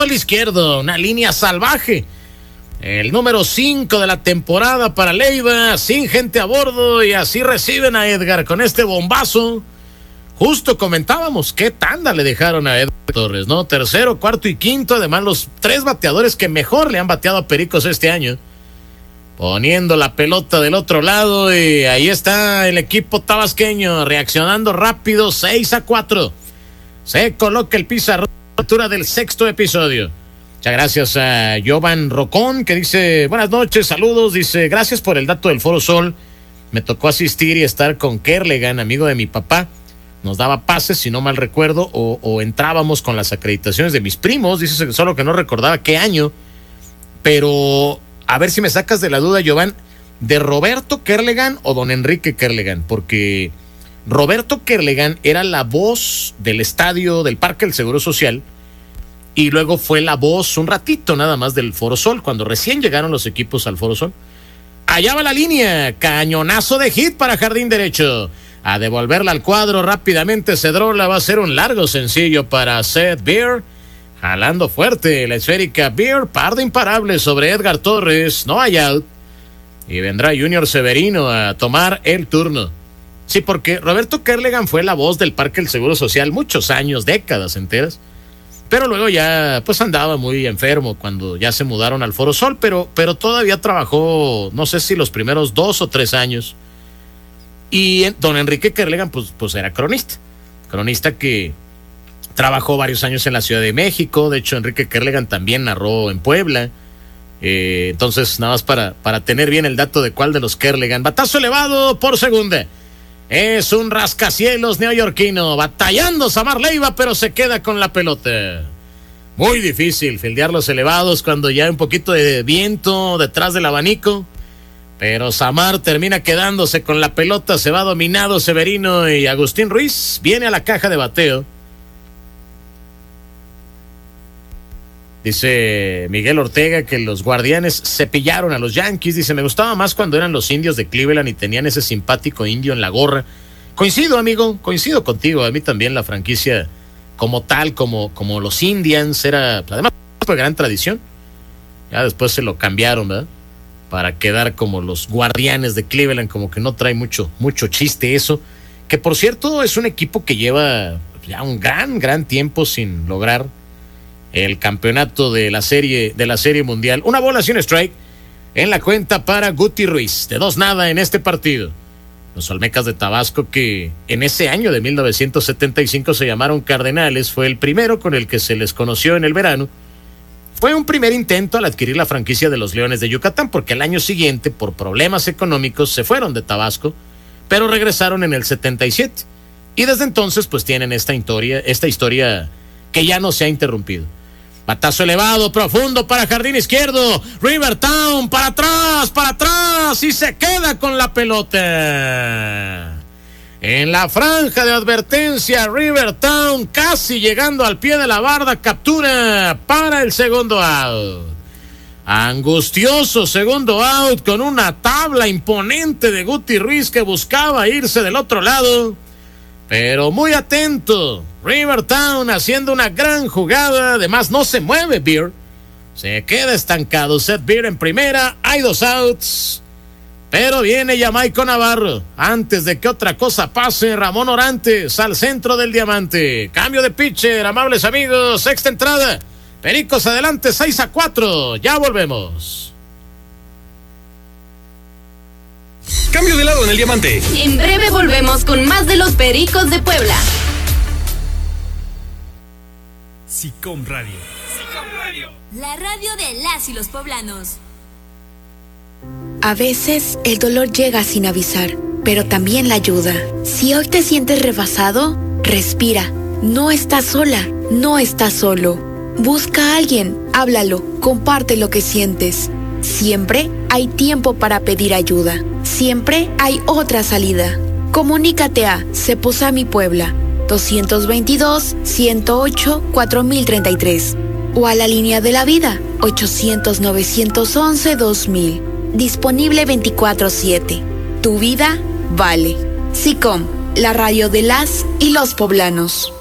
al izquierdo, una línea salvaje. El número 5 de la temporada para Leiva, sin gente a bordo, y así reciben a Edgar con este bombazo. Justo comentábamos qué tanda le dejaron a Edgar Torres, ¿no? Tercero, cuarto y quinto, además los 3 bateadores que mejor le han bateado a Pericos este año. Poniendo la pelota del otro lado, y ahí está el equipo tabasqueño reaccionando rápido. 6-4. Se coloca el pizarrón a la altura del 6º episodio. Muchas gracias a Jovan Rocón, que dice: buenas noches, saludos. Dice: gracias por el dato del Foro Sol. Me tocó asistir y estar con Kerlegan, amigo de mi papá. Nos daba pases, si no mal recuerdo, o entrábamos con las acreditaciones de mis primos. Dice solo que no recordaba qué año. Pero a ver si me sacas de la duda, Jovan, ¿de Roberto Kerlegan o don Enrique Kerlegan? Porque Roberto Kerlegan era la voz del estadio del Parque del Seguro Social, y luego fue la voz un ratito nada más del Foro Sol, cuando recién llegaron los equipos al Foro Sol. Allá va la línea, cañonazo de hit para jardín derecho. A devolverla al cuadro rápidamente Cedrola, va a ser un largo sencillo para Seth Beer. Jalando fuerte la esférica Beer, par de imparables sobre Edgar Torres, no hay out. Y vendrá Junior Severino a tomar el turno. Sí, porque Roberto Kerlegan fue la voz del Parque del Seguro Social muchos años, décadas enteras. Pero luego ya pues andaba muy enfermo cuando ya se mudaron al Foro Sol, pero todavía trabajó, no sé si los primeros 2 o 3 años. Y don Enrique Kerlegan pues era cronista que trabajó varios años en la Ciudad de México. De hecho, Enrique Kerlegan también narró en Puebla. Entonces, nada más para tener bien el dato de cuál de los Kerlegan. Batazo elevado por segunda. Es un rascacielos neoyorquino, batallando Samar Leiva, pero se queda con la pelota. Muy difícil fildear los elevados cuando ya hay un poquito de viento detrás del abanico. Pero Samar termina quedándose con la pelota, se va dominado Severino, y Agustín Ruiz viene a la caja de bateo. Dice Miguel Ortega que los Guardianes cepillaron a los Yankees. Dice: me gustaba más cuando eran los Indios de Cleveland y tenían ese simpático indio en la gorra. Coincido, amigo, coincido contigo. A mí también la franquicia como tal, como los Indians, era además una gran tradición. Ya después se lo cambiaron, ¿verdad? Para quedar como los Guardianes de Cleveland, como que no trae mucho tiste eso. Que por cierto es un equipo que lleva ya un gran tiempo sin lograr el campeonato de la serie mundial. Una bola sin strike en la cuenta para Guti Ruiz. De 2-0 en este partido. Los Olmecas de Tabasco, que en ese año de 1975 se llamaron Cardenales, fue el primero con el que se les conoció en el verano. Fue un primer intento al adquirir la franquicia de los Leones de Yucatán, porque al año siguiente, por problemas económicos, se fueron de Tabasco, pero regresaron en el 77. Y desde entonces pues tienen esta historia que ya no se ha interrumpido. Batazo elevado, profundo para jardín izquierdo. Rivertown, para atrás, y se queda con la pelota. En la franja de advertencia, Rivertown, casi llegando al pie de la barda, captura para el segundo out. Angustioso segundo out con una tabla imponente de Guti Ruiz, que buscaba irse del otro lado. Pero muy atento, Rivertown haciendo una gran jugada. Además no se mueve Beer, se queda estancado. Seth Beer en primera, hay 2 outs. Pero viene Jamaico Navarro. Antes de que otra cosa pase, Ramón Orantes al centro del diamante. Cambio de pitcher, amables amigos, 6ª entrada. Pericos adelante, 6-4. Ya volvemos. Cambio de lado en el diamante. En breve volvemos con más de los Pericos de Puebla. SICOM Radio. La radio de las y los poblanos. A veces el dolor llega sin avisar, pero también la ayuda. Si hoy te sientes rebasado, respira. No estás sola, no estás solo. Busca a alguien, háblalo, comparte lo que sientes. Siempre hay tiempo para pedir ayuda. Siempre hay otra salida. Comunícate a Ceposami Puebla 222-108-4033 o a la línea de la vida 800-911-2000. Disponible 24/7. Tu vida vale. SICOM, la radio de las y los poblanos.